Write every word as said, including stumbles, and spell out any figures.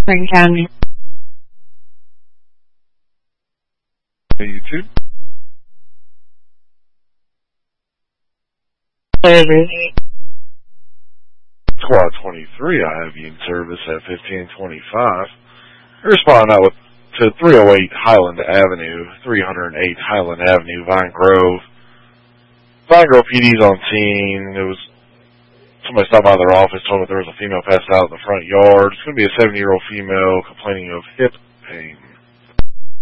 Spring County. Hey, you too? Service. Squad twenty-three, I have you in service at fifteen twenty-five. Responding out with to three oh eight Highland Avenue, three oh eight Highland Avenue, Vine Grove. Vine Grove P D's on scene. It was somebody stopped by their office, told me there was a female passed out in the front yard. It's going to be a seventy-year-old female complaining of hip pain.